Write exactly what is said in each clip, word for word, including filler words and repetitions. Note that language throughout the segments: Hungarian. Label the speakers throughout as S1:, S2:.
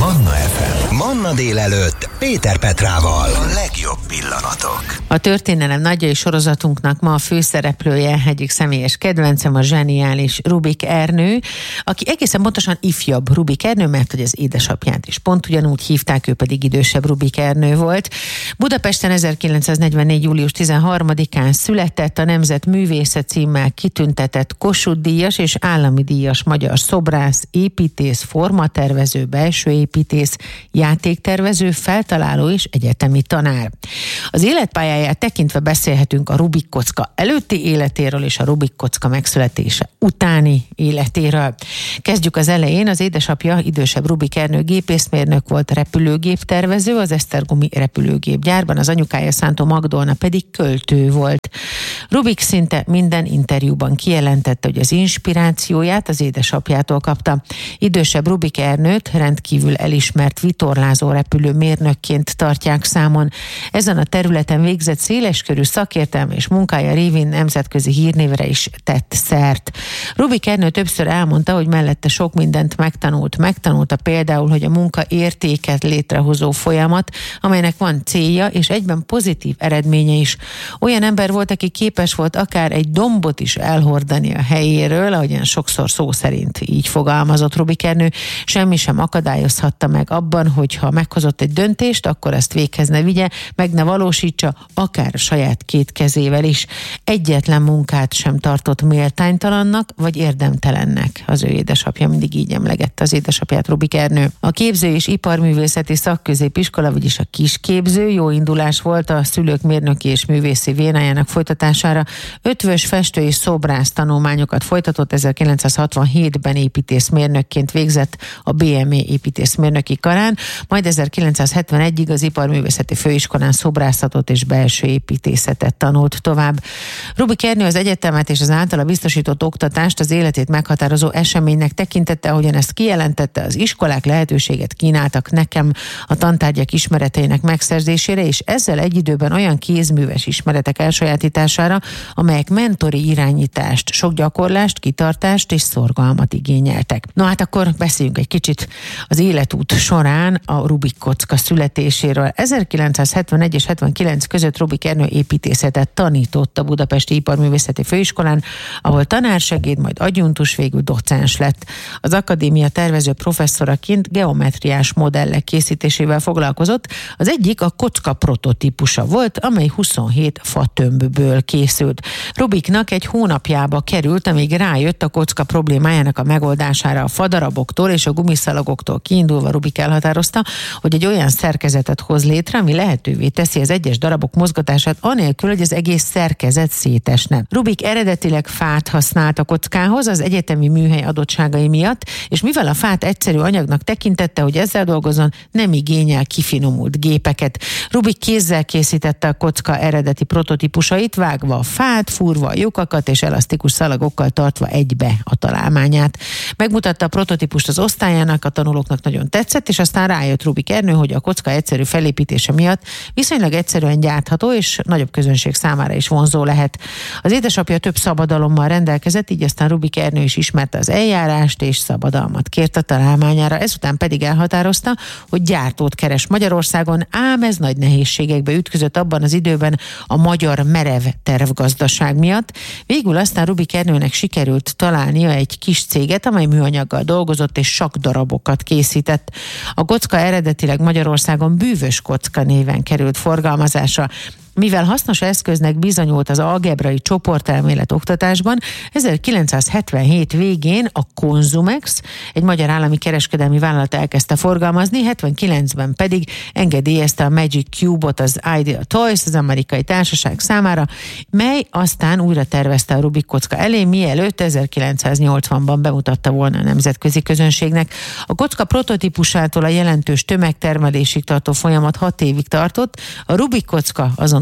S1: Manna ef em. Manna délelőtt Péter Petrával. A legjobb pillanatok.
S2: A történelem nagyjai sorozatunknak ma a főszereplője, egyik személyes kedvencem, a zseniális Rubik Ernő, aki egészen pontosan ifjabb Rubik Ernő, mert hogy az édesapját is pont ugyanúgy hívták, ő pedig idősebb Rubik Ernő volt. Budapesten ezerkilencszáznegyvennégy. július tizenharmadikán született, a Nemzet Művésze címmel kitüntetett Kossuth-díjas és állami díjas magyar szobrász, építész, formatervező, belső építész, játéktervező, feltaláló és egyetemi tanár. Az életpályáját tekintve beszélhetünk a Rubik kocka előtti életéről és a Rubik kocka megszületése utáni életéről. Kezdjük az elején. Az édesapja, idősebb Rubik Ernő gépészmérnök volt, repülőgéptervező az Esztergomi repülőgépgyárban, az anyukája Szántó Magdolna pedig költő volt. Rubik szinte minden interjúban kijelentette, hogy az inspirációját az édesapjától kapta. Idősebb Rubik Ernőt rendkívül elismert vitorlázó repülőmérnökként tartják számon. Ezen a területen végzett széleskörű szakértelme és munkája révén nemzetközi hírnévre is tett szert. Rubik Ernő többször elmondta, hogy mellette sok mindent megtanult. Megtanulta például, hogy a munka értéket létrehozó folyamat, amelynek van célja és egyben pozitív eredménye is. Olyan ember volt, aki képes volt akár egy dombot is elhordani a helyéről, ahogyan sokszor szó szerint így fogalmazott Rubik Ernő. Semmi sem akadályozhatta meg abban, hogyha meghozott egy döntést, akkor ezt véghez ne vigye, meg ne valósítsa, akár saját két kezével is. Egyetlen munkát sem tartott méltánytalannak, vagy érdemtelennek. Az ő édesapja mindig így emlegette az édesapját, Rubik Ernő. A Képző- és Iparművészeti Szakközépiskola, vagyis a kisképző jó indulás volt a szülők mérnöki és művészi vénájának folytatására. Ötvös festő és szobrász tanulmányokat folytatott, ezerkilencszázhatvanhétben építészmérnökként végzett a bé em é építészmérnöki karán, majd ezerkilencszázhetvenegyig az Iparművészeti Főiskolán szobrászatot és belső építészetet tanult tovább. Rubik Ernő az egyetemet és az általa biztosított oktatást az életét meghatározó eseménynek tekintette, ahogyan ezt kijelentette, az iskolák lehetőséget kínáltak nekem a tantárgyak ismereteinek megszerzésére, és ezzel egy időben olyan kézműves ismeretek elsajátítására, amelyek mentori irányítást, sok gyakorlást, kitartást és szorgalmat igényeltek. No hát akkor beszéljünk egy kicsit az életút során a Rubik kocka születéséről. ezerkilencszázhetvenegy és hetvenkilenc között Rubik Ernő építészetet tanított a Budapesti Iparművészeti Főiskolán, ahol tanársegéd, majd adjunktus, végül docens lett. Az akadémia tervező professzoraként geometriás modellek készítésével foglalkozott. Az egyik a kocka prototípusa volt, amely huszonhét fatömbből készült. Rubiknak egy hónapjába került, amíg rájött a kocka problémájának a megoldására. A fadaraboktól és a gumiszalagoktól kiindulva Rubik elhatározta, hogy egy olyan szerkezetet hoz létre, ami lehetővé teszi az egyes darabok mozgatását anélkül, hogy az egész szerkezet szétesne. Rubik eredetileg fát használt a kockához az egyetemi műhely adottságai miatt, és mivel a fát egyszerű anyagnak tekintette, hogy ezzel dolgozzon, nem igényel kifinomult gépeket. Rubik kézzel készítette a kocka eredeti prototípusait, vágva a fát, fúrva a lyukakat és elasztikus szalagokkal tartva egybe a találmányát. Megmutatta a prototípust az osztályának, a tanulóknak nagyon tetszett, és aztán rájött Rubik Ernő, hogy a kocka egyszerű felépítése miatt viszonylag egyszerűen gyártható, és nagyobb közönség számára is vonzó lehet. Az édesapja több szabadalommal rendelkezett, így aztán Rubik Ernő is ismerte az eljárást, és szabadalmat kért a találmányára. Ezután pedig elhatározta, hogy gyártót keres Magyarországon, ám ez nagy nehézségekbe ütközött abban az időben a magyar merev tervgazdaság miatt. Végül aztán Rubik Ernőnek sikerült találnia egy kis céget, amely műanyaggal dolgozott és sakdarabokat készített. A kocka eredetileg Magyarországon bűvös kocka néven került forgalmazásra. Mivel hasznos eszköznek bizonyult az algebrai csoportelmélet oktatásban, ezerkilencszázhetvenhét végén a Konzumex, egy magyar állami kereskedelmi vállalat elkezdte forgalmazni, hetvenkilencben pedig engedélyezte a Magic Cube-ot az Ideal Toys, az amerikai társaság számára, mely aztán újra tervezte a Rubik kocka elé, mielőtt ezerkilencszáznyolcvanban bemutatta volna a nemzetközi közönségnek. A kocka prototípusától a jelentős tömegtermelésig tartó folyamat hat évig tartott, a Rubik kocka azonnal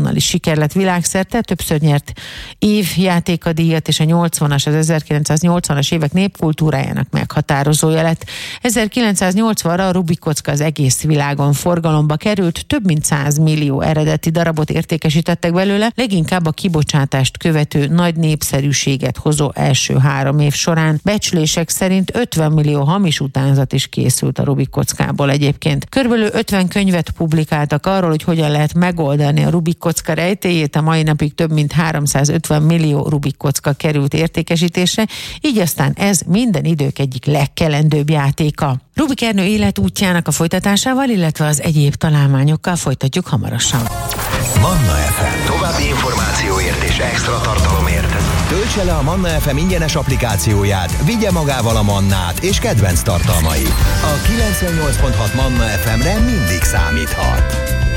S2: azonnali siker lett világszerte, többször nyert év játékadíjat, és a nyolcvanas, az ezerkilencszáznyolcvanas évek népkultúrájának meghatározója lett. ezerkilencszáznyolcvanra a Rubik kocka az egész világon forgalomba került, több mint száz millió eredeti darabot értékesítettek belőle, leginkább a kibocsátást követő nagy népszerűséget hozó első három év során. Becslések szerint ötven millió hamis utánzat is készült a Rubik kockából egyébként. Körülbelül ötven könyvet publikáltak arról, hogy hogyan lehet megoldani a Rubik kocka rejtélyét, a mai napig több mint háromszázötven millió Rubik kocka került értékesítésre, így aztán ez minden idők egyik legkelendőbb játéka. Rubik Ernő életútjának a folytatásával, illetve az egyéb találmányokkal folytatjuk hamarosan.
S1: Manna ef em. További információért és extra tartalomért töltse le a Manna ef em ingyenes applikációját, vigye magával a Mannát és kedvenc tartalmait. A kilencvennyolc pont hat Manna ef emre mindig számíthat.